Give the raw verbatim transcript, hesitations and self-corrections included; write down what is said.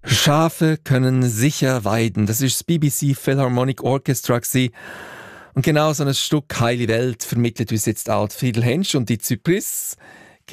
Schafe können sicher weiden. Das ist das B B C Philharmonic Orchestra gewesen. Und genau so ein Stück «Heile Welt» vermittelt uns jetzt auch Friedel Hensch und die Zypris.